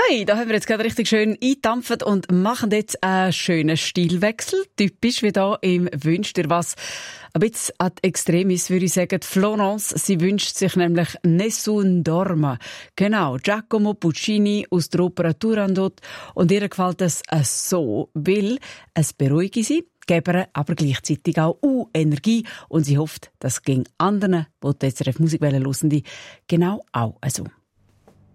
Hey, da haben wir jetzt gerade richtig schön eingedampft und machen jetzt einen schönen Stilwechsel. Typisch wie da im «Wünsch dir was». Ein bisschen ad extremis würde ich sagen. Florence, sie wünscht sich nämlich «Nessun dorma». Genau, Giacomo Puccini aus der Opera Turandot. Und ihr gefällt es so, weil es beruhige sie, geben aber gleichzeitig auch Energie. Und sie hofft, das ging anderen, die die SRF Musik hören, genau auch so.